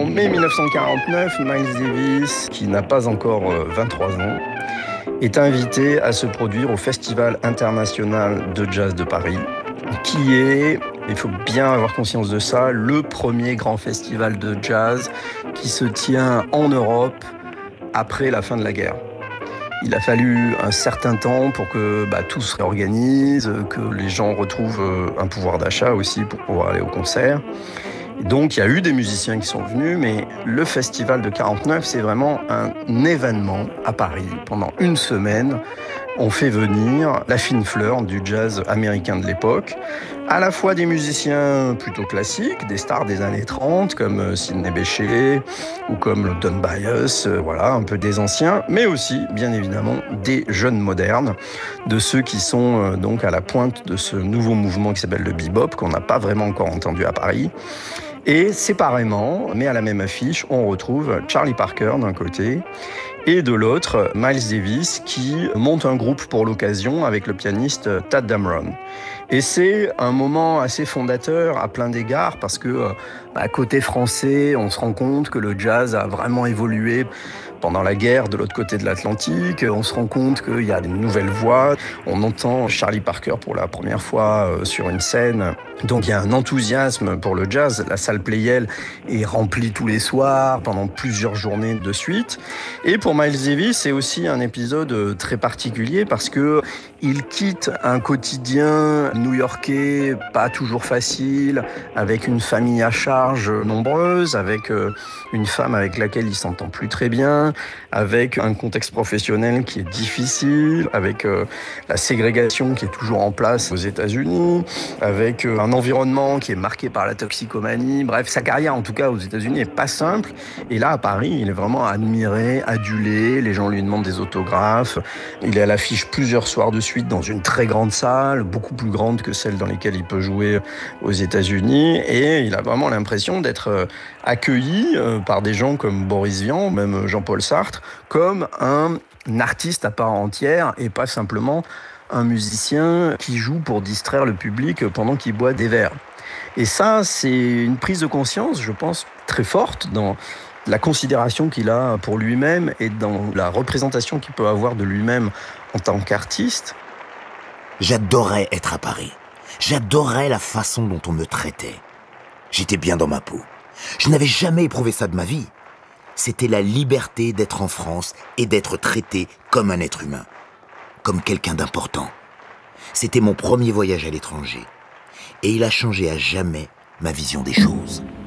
En mai 1949, Miles Davis, qui n'a pas encore 23 ans, est invité à se produire au Festival international de jazz de Paris, qui est, il faut bien avoir conscience de ça, le premier grand festival de jazz qui se tient en Europe après la fin de la guerre. Il a fallu un certain temps pour que tout se réorganise, que les gens retrouvent un pouvoir d'achat aussi pour pouvoir aller au concert. Donc il y a eu des musiciens qui sont venus, mais le festival de 49, c'est vraiment un événement à Paris. Pendant une semaine, on fait venir la fine fleur du jazz américain de l'époque, à la fois des musiciens plutôt classiques, des stars des années 30, comme Sidney Bechet ou comme le Don Byas, voilà, un peu des anciens, mais aussi, bien évidemment, des jeunes modernes, de ceux qui sont donc à la pointe de ce nouveau mouvement qui s'appelle le bebop, qu'on n'a pas vraiment encore entendu à Paris. Et séparément, mais à la même affiche, on retrouve Charlie Parker d'un côté et de l'autre, Miles Davis qui monte un groupe pour l'occasion avec le pianiste Tadd Dameron. Et c'est un moment assez fondateur à plein d'égards parce que côté français, on se rend compte que le jazz a vraiment évolué pendant la guerre de l'autre côté de l'Atlantique. On se rend compte qu'il y a des nouvelles voix. On entend Charlie Parker pour la première fois sur une scène. Donc il y a un enthousiasme pour le jazz. La salle Pleyel est remplie tous les soirs pendant plusieurs journées de suite. Et pour Miles Davis, c'est aussi un épisode très particulier parce que il quitte un quotidien new-yorkais pas toujours facile, avec une famille à charge nombreuse, avec une femme avec laquelle il s'entend plus très bien, avec un contexte professionnel qui est difficile, avec la ségrégation qui est toujours en place aux États-Unis, avec un environnement qui est marqué par la toxicomanie. Bref, sa carrière, en tout cas aux États-Unis, est pas simple. Et là, à Paris, il est vraiment admiré, adulé. Les gens lui demandent des autographes. Il est à l'affiche plusieurs soirs de suite dans une très grande salle, beaucoup plus grande que celle dans lesquelles il peut jouer aux États-Unis. Et il a vraiment l'impression d'être accueilli par des gens comme Boris Vian, même Jean-Paul Sartre, comme un artiste à part entière et pas simplement un musicien qui joue pour distraire le public pendant qu'il boit des verres. Et ça, c'est une prise de conscience, je pense, très forte dans la considération qu'il a pour lui-même et dans la représentation qu'il peut avoir de lui-même en tant qu'artiste. J'adorais être à Paris. J'adorais la façon dont on me traitait. J'étais bien dans ma peau. Je n'avais jamais éprouvé ça de ma vie. C'était la liberté d'être en France et d'être traité comme un être humain, comme quelqu'un d'important. C'était mon premier voyage à l'étranger. Et il a changé à jamais ma vision des choses.